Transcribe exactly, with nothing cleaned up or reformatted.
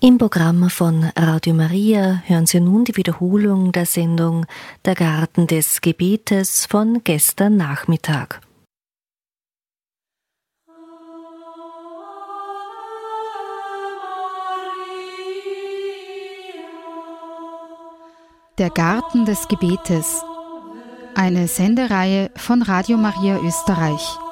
Im Programm von Radio Maria hören Sie nun die Wiederholung der Sendung Der Garten des Gebetes von gestern Nachmittag. Der Garten des Gebetes, eine Sendereihe von Radio Maria Österreich.